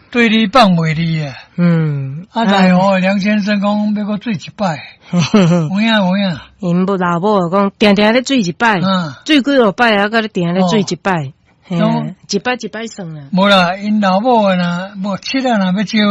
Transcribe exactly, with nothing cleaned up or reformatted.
对你放袂离啊。 嗯， 啊，奈何梁先生讲要搁做一摆，有影有影。 因不老母讲定定咧做一摆，做几落摆啊，搁咧定咧做一摆，嘿，一摆一摆算啊。 无啦，因老母啊，若无七啊，若要招。